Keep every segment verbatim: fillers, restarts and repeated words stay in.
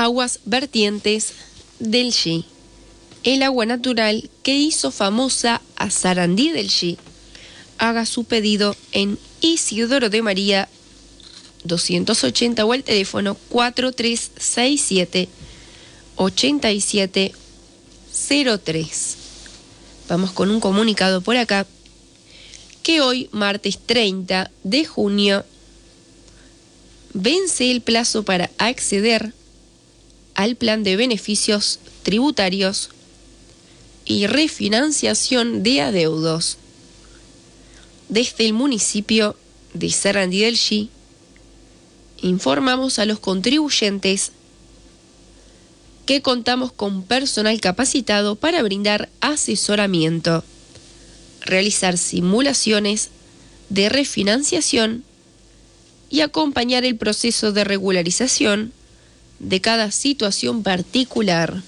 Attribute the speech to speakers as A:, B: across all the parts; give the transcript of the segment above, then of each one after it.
A: Aguas vertientes del Xi. El agua natural que hizo famosa a Sarandí del Xi. Haga su pedido en Isidoro de María doscientos ochenta o el teléfono cuatro tres seis siete, ocho siete cero tres. Vamos con un comunicado por acá, que hoy, martes treinta de junio, vence el plazo para acceder al plan de beneficios tributarios y refinanciación de adeudos. Desde el municipio de Sarandí del Xi, informamos a los contribuyentes que contamos con personal capacitado para brindar asesoramiento, realizar simulaciones de refinanciación y acompañar el proceso de regularización de cada situación particular.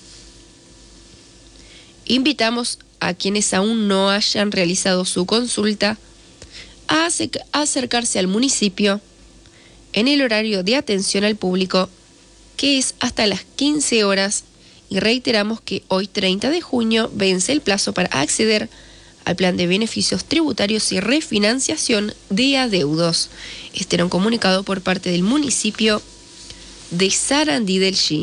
A: Invitamos a quienes aún no hayan realizado su consulta a acercarse al municipio en el horario de atención al público, que es hasta las quince horas, y reiteramos que hoy treinta de junio vence el plazo para acceder al plan de beneficios tributarios y refinanciación de adeudos. Este era un comunicado por parte del municipio de Sarandí del Xi.